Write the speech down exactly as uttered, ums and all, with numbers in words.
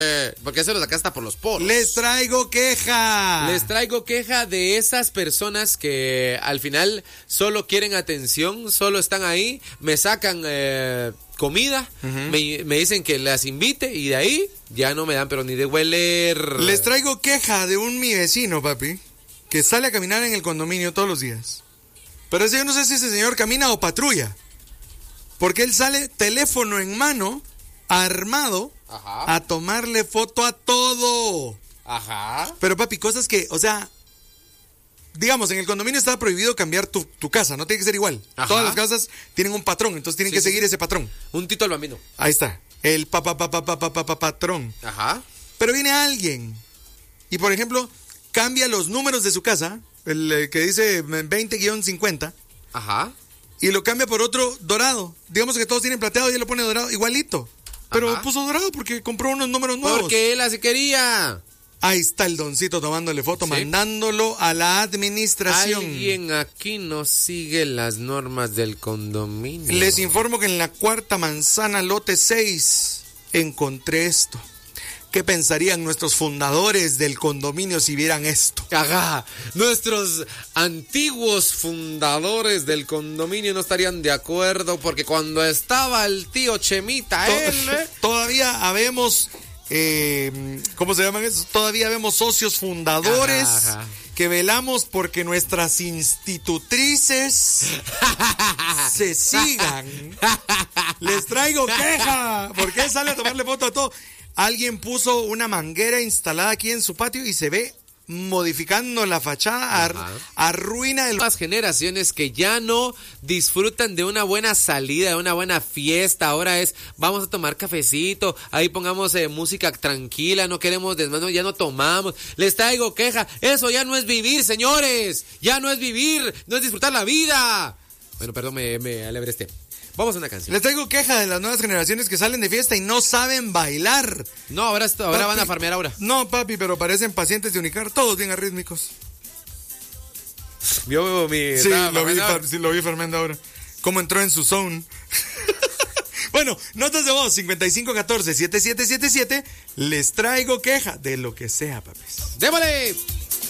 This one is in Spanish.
Eh, porque eso lo saca hasta por los poros. Les traigo queja. Les traigo queja de esas personas que al final solo quieren atención, solo están ahí, me sacan eh, comida, uh-huh. me, me dicen que las invite y de ahí ya no me dan pero ni de hueler. Les traigo queja de un mi vecino, papi, que sale a caminar en el condominio todos los días. Pero yo no sé si ese señor camina o patrulla, porque él sale teléfono en mano, armado, ajá, a tomarle foto a todo. Ajá. Pero papi, cosas que, o sea, digamos, en el condominio está prohibido cambiar tu, tu casa, no tiene que ser igual. Ajá. Todas las casas tienen un patrón, entonces tienen sí, que sí, seguir sí. ese patrón. Un Tito al Bambino. Ahí está, el pa pa pa pa pa pa pa pa patrón. Ajá. Pero viene alguien y, por ejemplo, cambia los números de su casa, el eh, que dice veinte guión cincuenta. Ajá. Y lo cambia por otro dorado. Digamos que todos tienen plateado y él lo pone dorado, igualito. Pero ajá, puso dorado porque compró unos números nuevos. Porque él así quería. Ahí está el doncito tomándole foto, ¿sí?, mandándolo a la administración. Alguien aquí no sigue las normas del condominio. Les informo que en la cuarta manzana, lote seis, encontré esto. ¿Qué pensarían nuestros fundadores del condominio si vieran esto? Ajá, nuestros antiguos fundadores del condominio no estarían de acuerdo porque cuando estaba el tío Chemita, to- él... ¿eh? Todavía habemos, eh, ¿cómo se llaman esos? Todavía habemos socios fundadores, ajá, ajá, que velamos porque nuestras institutrices se sigan. Les traigo queja. ¿Por qué sale a tomarle foto a todo? Alguien puso una manguera instalada aquí en su patio y se ve modificando la fachada, ar, arruina el... Las generaciones que ya no disfrutan de una buena salida, de una buena fiesta, ahora es, vamos a tomar cafecito, ahí pongamos eh, música tranquila, no queremos desmano, ya no tomamos, les traigo queja, eso ya no es vivir, señores, ya no es vivir, no es disfrutar la vida. Bueno, perdón, me, me alebresté. Vamos a una canción. Les traigo queja de las nuevas generaciones que salen de fiesta y no saben bailar. No, ahora, esto, ahora papi, van a farmear ahora. No, papi, pero parecen pacientes de Unicar, todos bien arrítmicos. Vio mi... Sí, lo vi, far, sí, lo vi farmeando ahora. Cómo entró en su zone. Bueno, notas de voz cincuenta y cinco catorce setenta y siete setenta y siete. Les traigo queja de lo que sea, papis. ¡Démosle!